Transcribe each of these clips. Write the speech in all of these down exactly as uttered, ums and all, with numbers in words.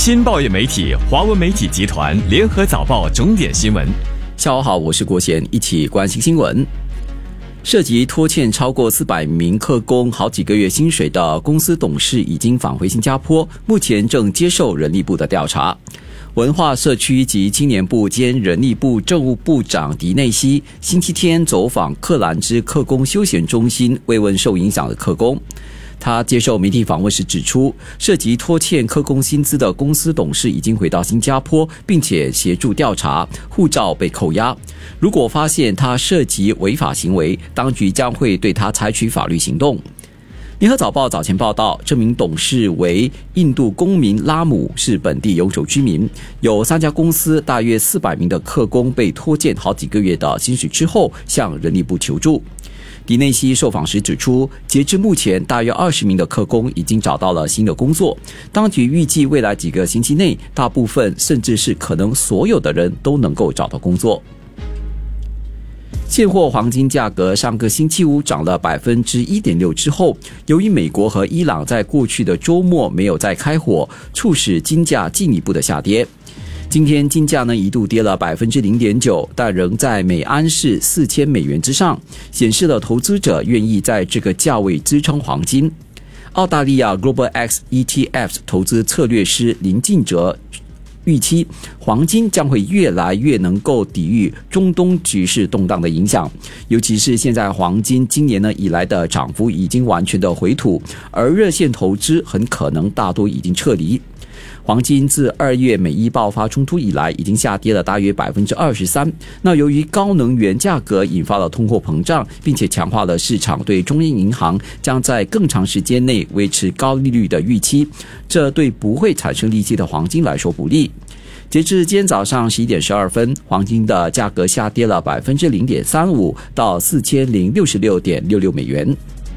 新报业媒体华文媒体集团联合早报重点新闻。 下午好，我是国贤，一起关心新闻。涉及拖欠超过四百名客工好几个月薪水的公司董事已经返回新加坡，目前正接受人力部的调查。文化社区及青年部兼人力部政务部长迪内西星期天走访克兰芝客工休闲中心，慰问受影响的客工。他接受媒体访问时指出，涉及拖欠客工薪资的公司董事已经回到新加坡，并且协助调查，护照被扣押。如果发现他涉及违法行为，当局将会对他采取法律行动。联合早报早前报道，这名董事为印度公民拉姆，是本地永久居民。有三家公司大约四百名的客工被拖欠好几个月的薪水之后，向人力部求助。迪内西受访时指出，截至目前，大约二十名的客工已经找到了新的工作。当局预计未来几个星期内，大部分甚至是可能所有的人都能够找到工作。现货黄金价格上个星期五涨了 百分之一点六 之后，由于美国和伊朗在过去的周末没有再开火，促使金价进一步的下跌。今天金价呢一度跌了 百分之零点九， 但仍在每安士四千美元之上，显示了投资者愿意在这个价位支撑黄金。澳大利亚 Global X E T F 投资策略师林敬哲预期，黄金将会越来越能够抵御中东局势动荡的影响，尤其是现在黄金今年呢以来的涨幅已经完全的回吐，而热线投资很可能大多已经撤离。黄金自二月美伊爆发冲突以来，已经下跌了大约 百分之二十三。那由于高能源价格引发了通货膨胀，并且强化了市场对中央银行将在更长时间内维持高利率的预期，这对不会产生利息的黄金来说不利。截至今天早上十一点十二分，黄金的价格下跌了 百分之零点三五 到 四千零六十六点六六美元。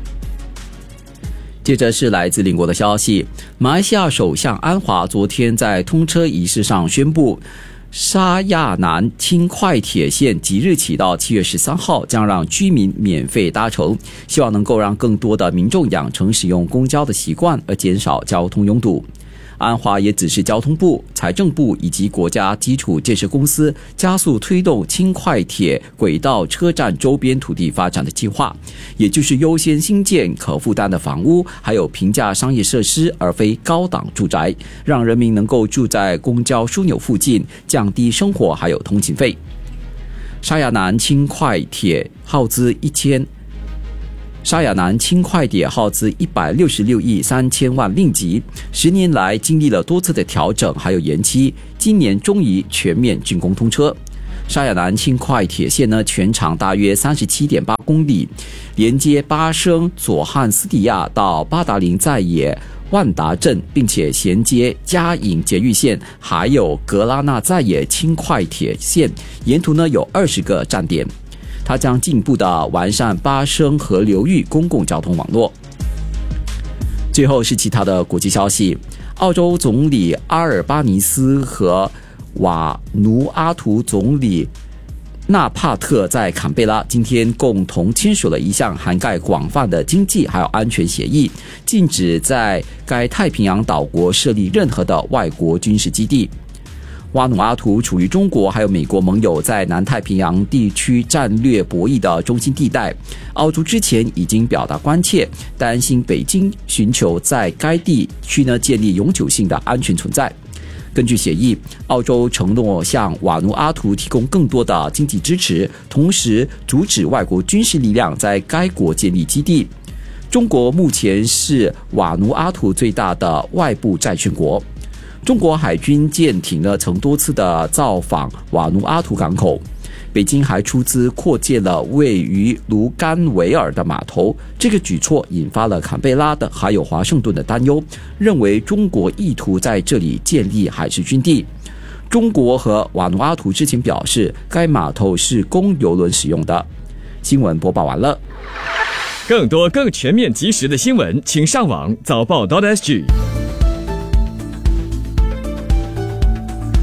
接着是来自邻国的消息，马来西亚首相安华昨天在通车仪式上宣布，沙亚南轻快铁线即日起到七月十三号将让居民免费搭乘，希望能够让更多的民众养成使用公交的习惯，而减少交通拥堵。安华也指示交通部、财政部以及国家基础建设公司加速推动轻快铁轨道车站周边土地发展的计划，也就是优先兴建可负担的房屋，还有平价商业设施，而非高档住宅，让人民能够住在公交枢纽附近，降低生活还有通勤费。沙亚南轻快铁耗资一千沙亚南轻快铁耗资一百六十六亿三千万令吉，十年来经历了多次的调整还有延期，今年终于全面竣工通车。沙亚南轻快铁线呢，全长大约 三十七点八公里，连接巴生佐汉斯迪亚到巴达林在野万达镇，并且衔接嘉颖捷运线还有格拉纳在野轻快铁线，沿途呢有二十个站点。它将进一步的完善巴生河流域公共交通网络。最后是其他的国际消息，澳洲总理阿尔巴尼斯和瓦努阿图总理纳帕特在坎贝拉今天共同签署了一项涵盖广泛的经济还有安全协议，禁止在该太平洋岛国设立任何的外国军事基地。瓦努阿图处于中国还有美国盟友在南太平洋地区战略博弈的中心地带，澳洲之前已经表达关切，担心北京寻求在该地区呢建立永久性的安全存在。根据协议，澳洲承诺向瓦努阿图提供更多的经济支持，同时阻止外国军事力量在该国建立基地。中国目前是瓦努阿图最大的外部债权国。中国海军舰艇呢曾多次的造访瓦努阿图港口，北京还出资扩建了位于卢甘维尔的码头。这个举措引发了坎贝拉的还有华盛顿的担忧，认为中国意图在这里建立海事军地。中国和瓦努阿图之前表示，该码头是供邮轮使用的。新闻播报完了。 更多更全面及时的新闻，请上网早报 .sg。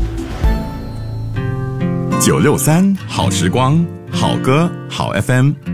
九六三好时光，好歌好 F M。